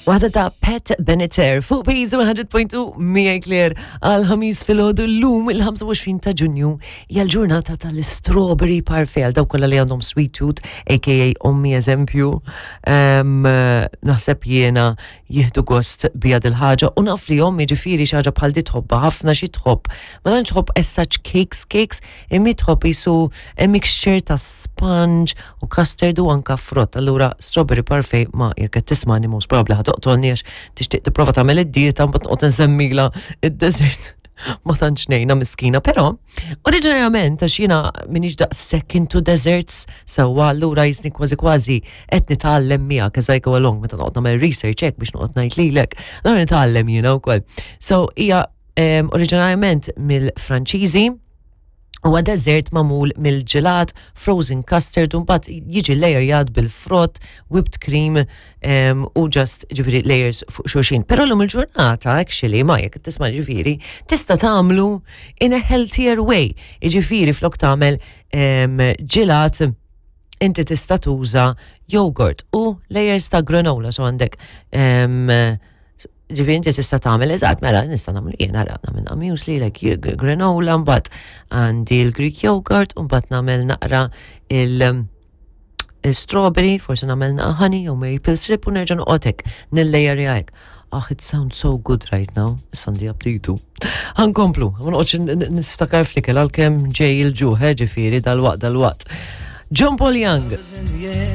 Waħda ta' Pat Benatar fuq Pejzu 100.2 Mija Claire għal-ħamis fil-ħodu l-lum il-25 ta' ġunju hija l-ġurnata tal-strawberry parfait għal dawk kollha li għandhom sweet tooth aka ommi eżempju. Naħseb jiena jieħdu gost bija dil-ħaġa u naf li ommi ġifieri xi ħaġa bħal di tħobba ħafna xi tħobb. Ma tantx tħobb as such cakes imma tħobb isu mixture ta' sponge u custard u anka frott. Allura strawberry parfait ma jekk qed tismani most probably toqtolniex tixtieq tipprova tagħmel id-dieta mbagħad noqgħod insemmila id-desert ma tantx ngħinha miskina, però oriġinarjament għax jiena m'iniex daqshekk into deserts sewwa allura jisni kważi qed nitgħallem miegħek as I go along meta noqgħod nagħmel research hekk biex noqgħod ngħid lilek allura nitgħallem jiena wkoll. So hija oriġinarjament mill-Franċiżi huwa dessert magħmul mill-ġelat, frozen custard u mbagħad jiġi layer bil-frott, whipped cream u just ġifieri layers fuq xulxin. Però l-lum il-ġurnata actually ma jekk tisma' ġifieri tista' tagħmlu in a healthier way. Jiġifieri flok tagħmel ġelat inti tista' tuża yogurt u layers ta' granola so għandek ġifieri inti tista' tagħmel eżatt mela nista' nagħmlu jiena nagħmel muesli like granola mbagħad għandi l-Greek yogurt u mbagħad nagħmel naqra il-strawberry forsi nagħmel naqra honey u maple syrup u nerġa' noqgħod hekk nil-layer hekk. It sounds so good right now. Sandi abditu. Ħankomplu, ma noqgħodx niftakar flikel għalkemm ġej il-ġuħ ġifieri dal-waqt. John Paul Young.